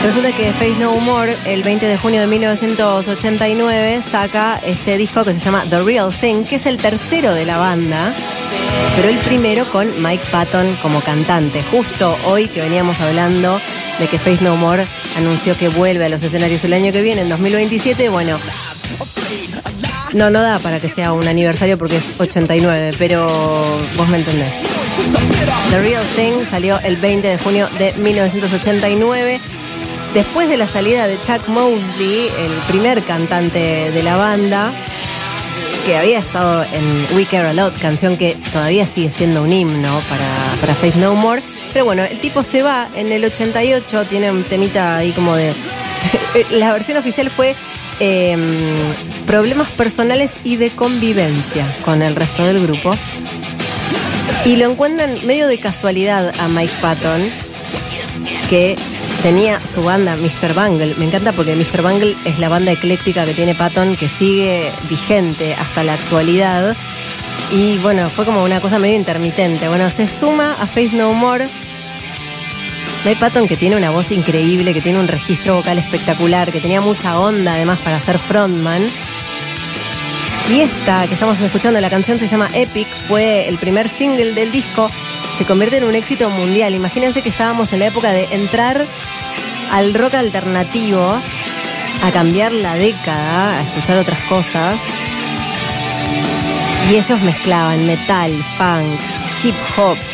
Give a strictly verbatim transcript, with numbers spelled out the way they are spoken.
Resulta que Faith No More, el veinte de junio de mil novecientos ochenta y nueve, saca este disco que se llama The Real Thing, que es el tercero de la banda, pero el primero con Mike Patton como cantante. Justo hoy que veníamos hablando de que Faith No More anunció que vuelve a los escenarios el año que viene, en dos mil veintisiete, bueno, no, no da para que sea un aniversario porque es ochenta y nueve, pero vos me entendés. The Real Thing salió el veinte de junio de mil novecientos ochenta y nueve. Después de la salida de Chuck Mosley, el primer cantante de la banda, que había estado en We Care A Lot, canción que todavía sigue siendo un himno para, para Faith No More. Pero bueno, el tipo se va en el ochenta y ocho, tiene un temita ahí como de... La versión oficial fue eh, problemas personales y de convivencia con el resto del grupo. Y lo encuentran medio de casualidad a Mike Patton, que tenía su banda mister Bungle. Me encanta porque mister Bungle es la banda ecléctica que tiene Patton, que sigue vigente hasta la actualidad. Y bueno, fue como una cosa medio intermitente. Bueno, se suma a Faith No More Mike Patton, que tiene una voz increíble, que tiene un registro vocal espectacular, que tenía mucha onda además para ser frontman. Y esta que estamos escuchando, la canción se llama Epic, fue el primer single del disco. Se convierte en un éxito mundial. Imagínense que estábamos en la época de entrar al rock alternativo, a cambiar la década, a escuchar otras cosas. Y ellos mezclaban metal, funk, hip hop,